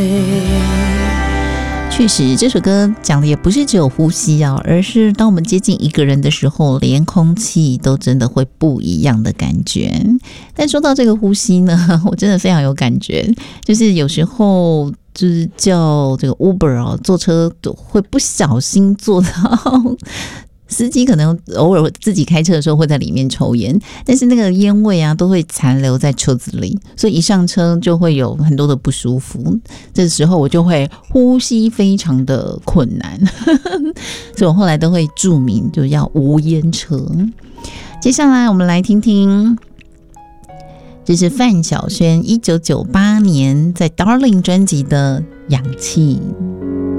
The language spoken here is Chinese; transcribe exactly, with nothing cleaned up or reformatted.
确实，这首歌讲的也不是只有呼吸啊，而是当我们接近一个人的时候，连空气都真的会不一样的感觉。但说到这个呼吸呢，我真的非常有感觉，就是有时候就是叫这个 Uber 哦，坐车会不小心坐到。司机可能偶尔自己开车的时候会在里面抽烟，但是那个烟味啊都会残留在车子里，所以一上车就会有很多的不舒服。这时候我就会呼吸非常的困难，所以我后来都会注明就要无烟车。接下来我们来听听，这是范晓萱一九九八年在 Darling 专辑的氧气。